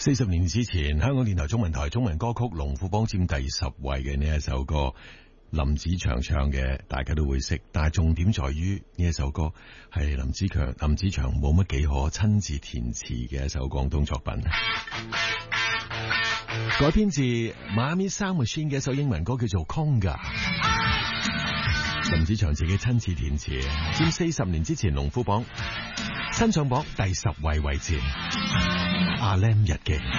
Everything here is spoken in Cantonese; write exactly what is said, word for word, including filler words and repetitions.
四十年之前，香港電台中文台中文歌曲龍虎榜佔第十位嘅呢一首歌，林子祥唱嘅，大家都會識。但係重點在於呢一首歌係林子強、林子祥冇乜幾可親自填詞嘅一首廣東作品，改編自 Miami Sound Machine 嘅一首英文歌，叫做 Conga。林子祥自己親自填詞，佔四十年之前龍虎榜新上榜第十位位置。阿 Lam 日記。